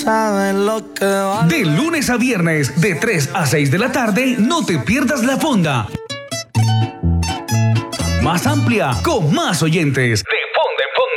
sabes lo que va. De lunes a viernes, de 3 a 6 de la tarde, no te pierdas La Fonda. Más amplia, con más oyentes. De